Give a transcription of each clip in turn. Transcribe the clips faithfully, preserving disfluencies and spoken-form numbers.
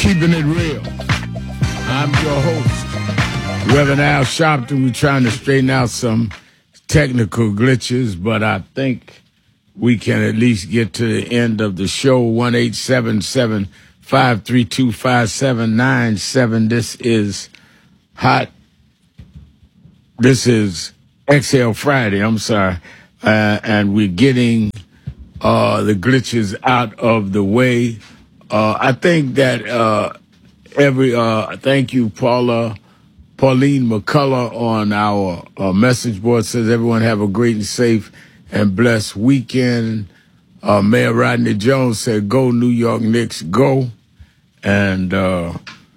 Keeping It Real. I'm your host, Reverend Al Sharpton. We're trying to straighten out some technical glitches, but I think we can at least get to the end of the show. one eight seven seven, five three two, five seven nine seven. This is Hot. This is Exhale Friday, I'm sorry. Uh, and we're getting uh, the glitches out of the way. Uh, I think that uh, every, uh, thank you, Paula, Pauline McCullough on our uh, message board says everyone have a great and safe and blessed weekend. Uh, Mayor Rodney Jones said, go New York Knicks, go. And uh,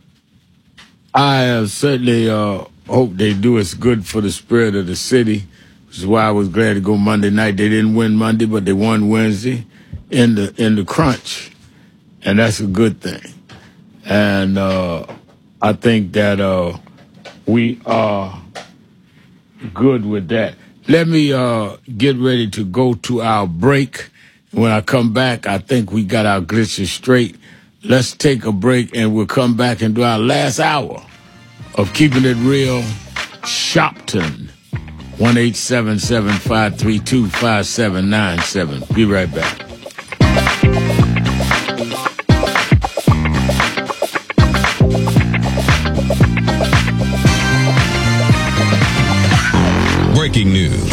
I uh, certainly uh, hope they do. It's good for the spirit of the city, which is why I was glad to go Monday night. They didn't win Monday, but they won Wednesday in the in the crunch. And that's a good thing. And uh, I think that uh, we are good with that. Let me uh, get ready to go to our break. When I come back, I think we got our glitches straight. Let's take a break, and we'll come back and do our last hour of Keeping It Real, Shopton. one eight seven seven, five three two, five seven nine seven. Be right back. Breaking news.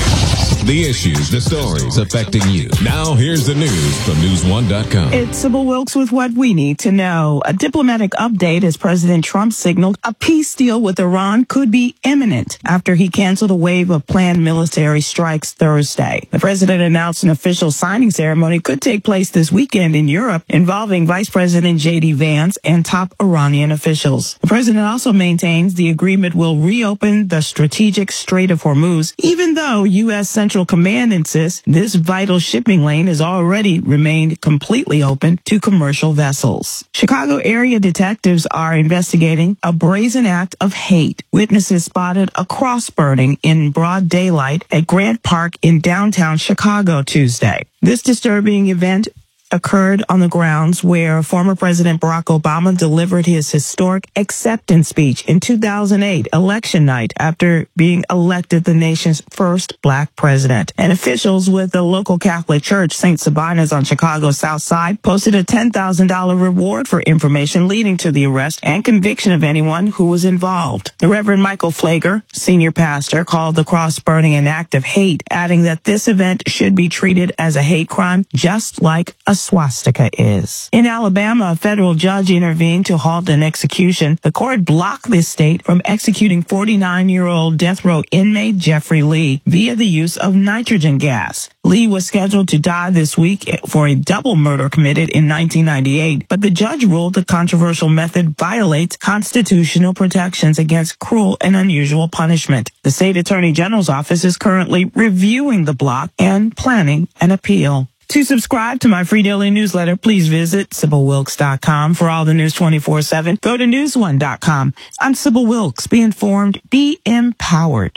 The issues, the stories affecting you. Now here's the news from news one dot com. It's Sybil Wilkes with what we need to know. A diplomatic update as President Trump signaled a peace deal with Iran could be imminent after he canceled a wave of planned military strikes Thursday. The president announced an official signing ceremony could take place this weekend in Europe involving Vice President J D Vance and top Iranian officials. The president also maintains the agreement will reopen the strategic Strait of Hormuz, even though U S Central Command insists this vital shipping lane has already remained completely open to commercial vessels. Chicago area detectives are investigating a brazen act of hate. Witnesses spotted a cross burning in broad daylight at Grant Park in downtown Chicago Tuesday. This disturbing event occurred on the grounds where former President Barack Obama delivered his historic acceptance speech in two thousand eight, election night, after being elected the nation's first black president. And officials with the local Catholic church, Saint Sabina's on Chicago's South Side, posted a ten thousand dollars reward for information leading to the arrest and conviction of anyone who was involved. The Reverend Michael Flager, senior pastor, called the cross burning an act of hate, adding that this event should be treated as a hate crime, just like a swastika is. In Alabama, a federal judge intervened to halt an execution. The court blocked the state from executing forty-nine-year-old death row inmate Jeffrey Lee via the use of nitrogen gas. Lee was scheduled to die this week for a double murder committed in nineteen ninety-eight, but the judge ruled the controversial method violates constitutional protections against cruel and unusual punishment. The state attorney general's office is currently reviewing the block and planning an appeal. To subscribe to my free daily newsletter, please visit Sybil Wilkes dot com. For all the news twenty-four seven, go to news one dot com. I'm Sybil Wilkes. Be informed, be empowered.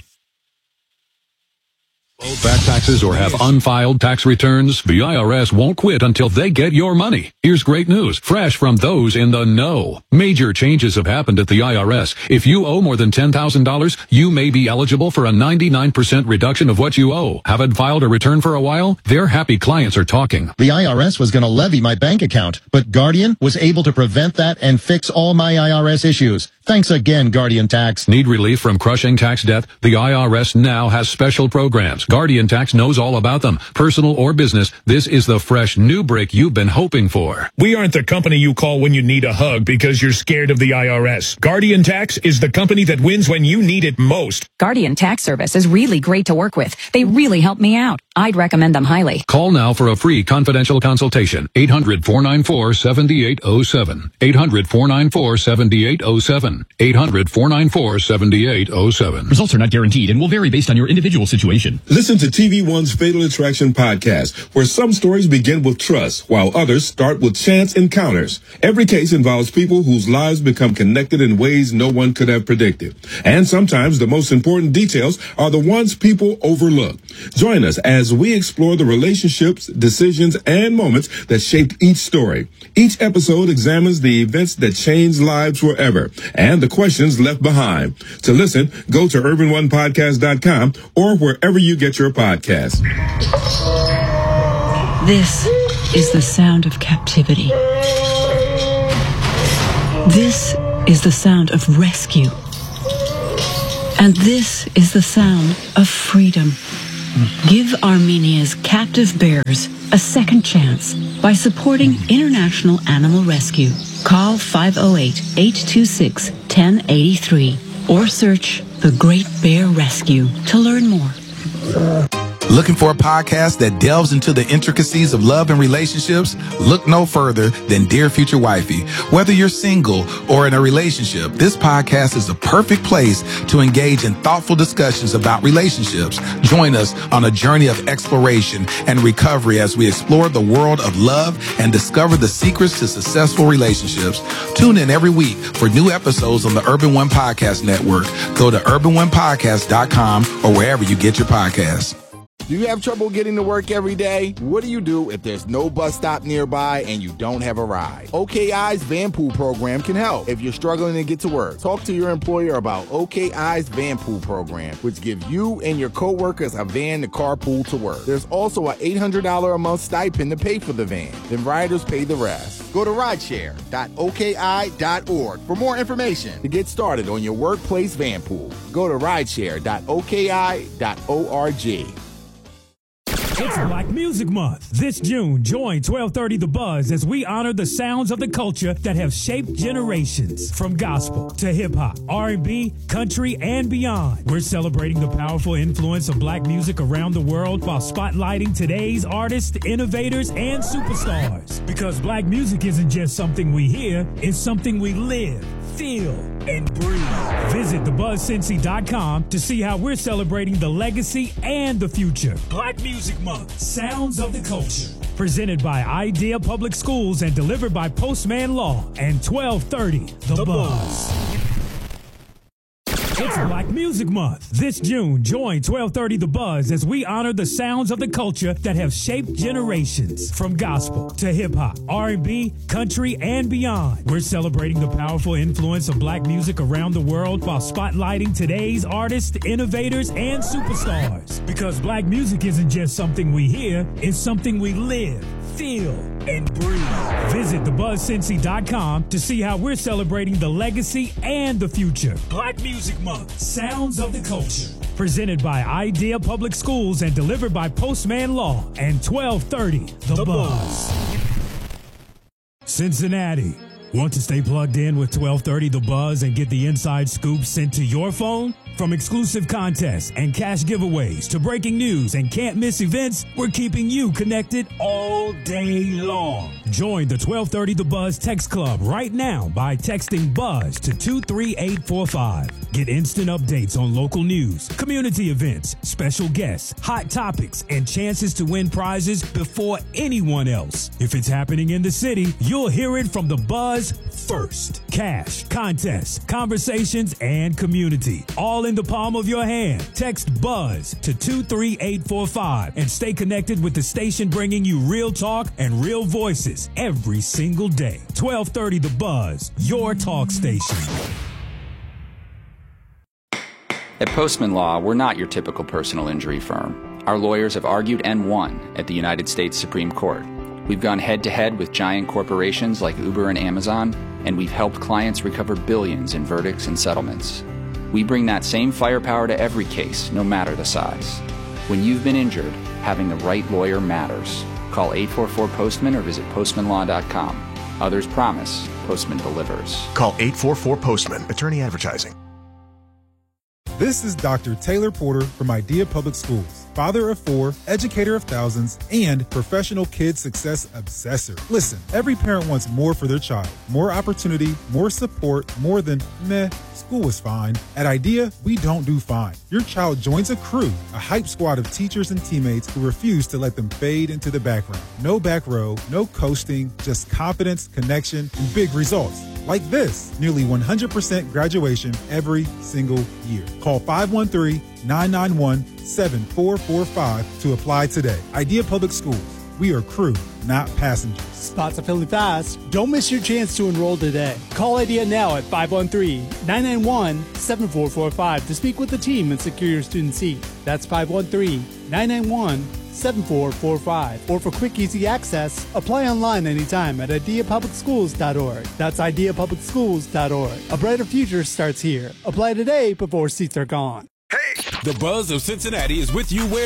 Owe back taxes or have unfiled tax returns? The I R S won't quit until they get your money. Here's great news, fresh from those in the know. Major changes have happened at the I R S. If you owe more than ten thousand dollars, you may be eligible for a ninety-nine percent reduction of what you owe. Haven't filed a return for a while? Their happy clients are talking. The I R S was going to levy my bank account, but Guardian was able to prevent that and fix all my I R S issues. Thanks again, Guardian Tax. Need relief from crushing tax debt? The I R S now has special programs. Guardian Tax knows all about them. Personal or business, this is the fresh new break you've been hoping for. We aren't the company you call when you need a hug because you're scared of the I R S. Guardian Tax is the company that wins when you need it most. Guardian Tax Service is really great to work with. They really help me out. I'd recommend them highly. Call now for a free confidential consultation. eight hundred, four nine four, seven eight zero seven. eight hundred, four nine four, seven eight zero seven. eight hundred, four nine four, seven eight zero seven. Results are not guaranteed and will vary based on your individual situation. Listen to T V One's Fatal Attraction podcast, where some stories begin with trust, while others start with chance encounters. Every case involves people whose lives become connected in ways no one could have predicted. And sometimes the most important details are the ones people overlook. Join us as as we explore the relationships, decisions, and moments that shaped each story. Each episode examines the events that changed lives forever and the questions left behind. To listen, go to urban one podcast dot com or wherever you get your podcasts. This is the sound of captivity. This is the sound of rescue. And this is the sound of freedom. Give Armenia's captive bears a second chance by supporting International Animal Rescue. Call five oh eight, eight two six, one oh eight three or search The Great Bear Rescue to learn more. Looking for a podcast that delves into the intricacies of love and relationships? Look no further than Dear Future Wifey. Whether you're single or in a relationship, this podcast is the perfect place to engage in thoughtful discussions about relationships. Join us on a journey of exploration and recovery as we explore the world of love and discover the secrets to successful relationships. Tune in every week for new episodes on the Urban One Podcast Network. Go to urban one podcast dot com or wherever you get your podcasts. Do you have trouble getting to work every day? What do you do if there's no bus stop nearby and you don't have a ride? O K I's Van Pool program can help. If you're struggling to get to work, talk to your employer about O K I's Van Pool program, which gives you and your coworkers a van to carpool to work. There's also an eight hundred dollars a month stipend to pay for the van. Then riders pay the rest. Go to rideshare dot O K I dot org for more information to get started on your workplace van pool. Go to rideshare dot O K I dot org. It's Black Music Month. This June, join twelve thirty The Buzz as we honor the sounds of the culture that have shaped generations. From gospel to hip-hop, R and B, country, and beyond. We're celebrating the powerful influence of black music around the world while spotlighting today's artists, innovators, and superstars. Because black music isn't just something we hear, it's something we live, feel, and breathe. Visit the buzz cincy dot com to see how we're celebrating the legacy and the future. Black Music Month, Sounds of the Culture. Presented by Idea Public Schools and delivered by Postman Law and twelve thirty The, the Buzz. Buzz. It's Black Music Month. This June, join twelve thirty The Buzz as we honor the sounds of the culture that have shaped generations. From gospel to hip-hop, R and B, country, and beyond. We're celebrating the powerful influence of black music around the world while spotlighting today's artists, innovators, and superstars. Because black music isn't just something we hear, it's something we live, feel, and breathe. Visit the buzz cincy dot com to see how we're celebrating the legacy and the future. Black Music Month, Sounds of the Culture. Presented by Idea Public Schools and delivered by Postman Law and twelve thirty The, the Buzz. Buzz. Cincinnati. Want to stay plugged in with twelve thirty The Buzz and get the inside scoop sent to your phone? From exclusive contests and cash giveaways to breaking news and can't miss events, we're keeping you connected all day long. Join the twelve thirty The Buzz Text Club right now by texting BUZZ to two three eight four five. Get instant updates on local news, community events, special guests, hot topics, and chances to win prizes before anyone else. If it's happening in the city, you'll hear it from The Buzz first. Cash, contests, conversations, and community. All in the palm of your hand. Text BUZZ to two three eight four five and stay connected with the station bringing you real talk and real voices every single day. twelve thirty The Buzz, your talk station. At Postman Law, we're not your typical personal injury firm. Our lawyers have argued and won at the United States Supreme Court. We've gone head-to-head with giant corporations like Uber and Amazon, and we've helped clients recover billions in verdicts and settlements. We bring that same firepower to every case, no matter the size. When you've been injured, having the right lawyer matters. Call eight four four Postman or visit postman law dot com. Others promise, Postman delivers. Call eight four four Postman. Attorney advertising. This is Doctor Taylor Porter from Idea Public Schools, father of four, educator of thousands, and professional kid success obsessor. Listen, every parent wants more for their child. More opportunity, more support, more than, meh, school is fine. At Idea, we don't do fine. Your child joins a crew, a hype squad of teachers and teammates who refuse to let them fade into the background. No back row, no coasting, just confidence, connection, and big results. like this. Nearly one hundred percent graduation every single year. Call five one three, nine nine one, seven four four five to apply today. Idea Public Schools. We are crew, not passengers. Spots are filling fast. Don't miss your chance to enroll today. Call Idea now at five one three, nine nine one, seven four four five to speak with the team and secure your student seat. That's five one three, nine nine one, seven four four five. Or for quick, easy access, apply online anytime at idea public schools dot org. That's idea public schools dot org. A brighter future starts here. Apply today before seats are gone. The buzz of Cincinnati is with you where